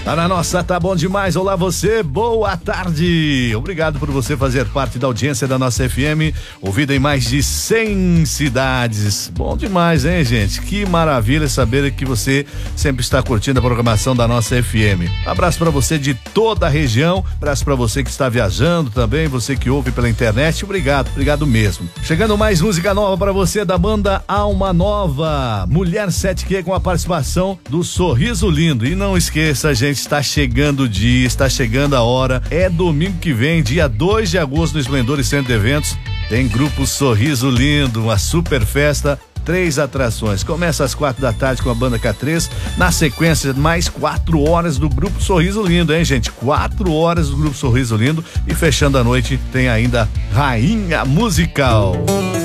Tá na nossa, tá bom demais. Olá você, boa tarde. Obrigado por você fazer parte da audiência da nossa FM, ouvida em mais de 100 cidades. Bom demais, hein, gente? Que maravilha saber que você sempre está curtindo a programação da nossa FM. Abraço pra você de toda a região, abraço pra você que está viajando também, você que ouve pela internet. Obrigado mesmo. Chegando mais música nova pra você da banda Alma Nova, Mulher 7Q, com a participação do Sorriso Lindo. E não esqueça, gente, está chegando o dia, está chegando a hora, é domingo que vem, dia 2 de agosto, no Esplendor e Centro de Eventos, tem grupo Sorriso Lindo, uma super festa, 3 atrações, começa às 4 da tarde com a banda K3, na sequência mais 4 horas do grupo Sorriso Lindo, hein, gente? 4 horas do grupo Sorriso Lindo, e fechando a noite tem ainda Rainha Musical.